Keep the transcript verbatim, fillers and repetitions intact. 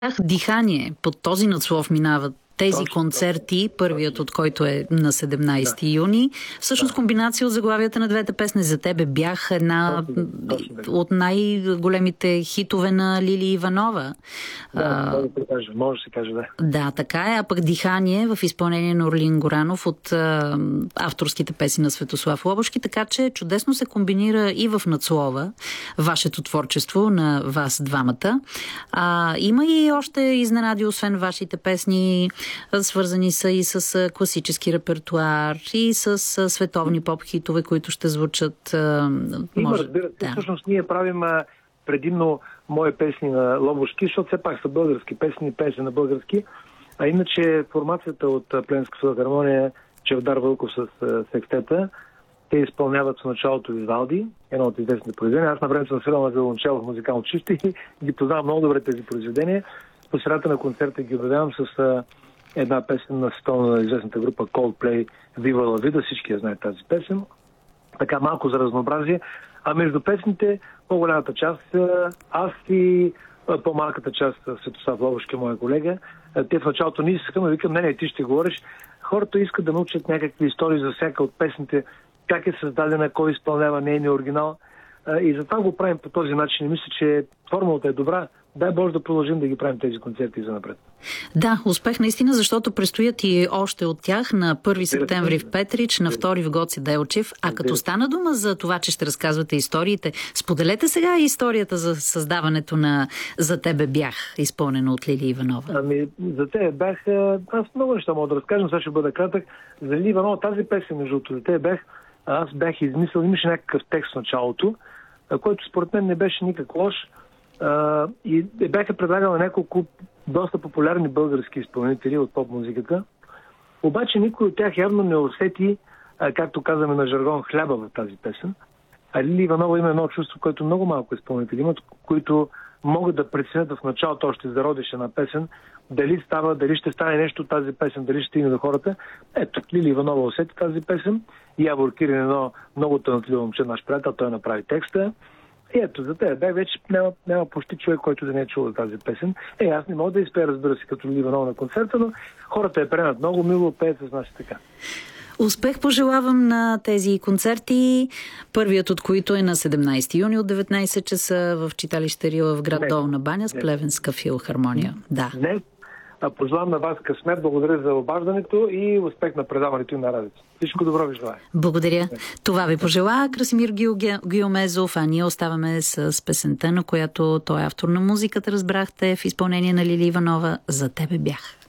Дихание. Под този надслов минават тези Точно, концерти, първият от който е на седемнайсети Да. юни. Всъщност комбинация от заглавията на двете песни. За тебе бях една Точно, точно така. от най-големите хитове на Лили Иванова. Да, А, може да се каже, може да се каже, да. да, така е. А пък Дихание в изпълнение на Орлин Горанов от а, авторските песни на Светослав Лобошки, така че чудесно се комбинира и в надслова вашето творчество на вас двамата. А, има и още изненади, освен вашите песни, свързани са и с класически репертуар, и с световни поп-хитове, които ще звучат. Има, може... разбира се. Да. Всъщност ние правим а, предимно мои песни на Лобошки, защото все пак са български песни, песни на български. А иначе формацията от Плевенска филхармония, Чавдар Вълков с а, секстета, те изпълняват в началото Вивалди, едно от известните произведения. Аз на време съм свирал на виолончело в музикално училище и ги познавам много добре тези произведения. По средата на концерта ги обявявам с а, една песен на световно на известната група Coldplay, Viva la Vida, всички я знаят тази песен. Така малко за разнообразие. А между песните, по-голямата част, аз и по-малката част, Светослав Лобошки, моя колега, те в началото не искаха, но викам, не, не, ти ще говориш. Хората искат да научат някакви истории за всяка от песните, как е създадена, кой изпълнява нейния оригинал. И затова го правим по този начин. И мисля, че формулата е добра. Дай Боже да продължим да ги правим тези концерти за напред. Да, успех наистина, защото предстоят и още от тях на първи септември в Петрич, на втори в Гоце Делчев. А като стана дума за това, че ще разказвате историите, споделете сега историята за създаването на "За тебе бях", изпълнено от Лили Иванова. Ами, за тебе бях... Аз много неща мога да разкажем, сега ще бъда кратък. За Лили Иванова тази песен, между другото, за тебе бях, аз бях измислил, имаше някакъв текст в началото, който според мен не беше никак лош. Uh, и бяха предлагали няколко доста популярни български изпълнители от поп-музиката. Обаче никой от тях явно не усети, uh, както казваме на жаргон, хляба в тази песен. А Лили Иванова има едно чувство, което много малко изпълнители имат, които могат да преценят в началото още зародише на песен, дали става, дали ще стане нещо от тази песен, дали ще стигне до хората. Ето, Лили Иванова усети тази песен. Явор Кирин, едно много талантливо момче, наш приятел, той направи текста. И ето, за тебе бях, вече няма, няма почти човек, който да не е чул тази песен. Е, аз не мога да изпея, разбира се, като Лили Иванова на концерта, но хората я приемат много мило, пеят с нас така. Успех пожелавам на тези концерти, първият от които е на седемнайсети юни от деветнайсет часа в читалище Рила в град Долна баня с Плевенска филхармония. Да. Не, а пожелавам на вас късмет, благодаря за обаждането и успех на предаването и на радиото. Всичко добро ви желая. Благодаря. Това ви пожела Красимир Гюлмезов, а ние оставаме с песента, на която той е автор на музиката, разбрахте, в изпълнение на Лили Иванова. "За тебе бях".